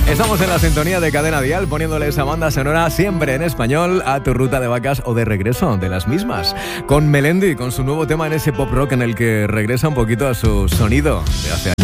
Estamos en la sintonía de Cadena Dial, poniéndole esa banda sonora siempre en español a tu ruta de vacas o de regreso de las mismas. Con Melendi, con su nuevo tema en ese pop rock en el que regresa un poquito a su sonido de hace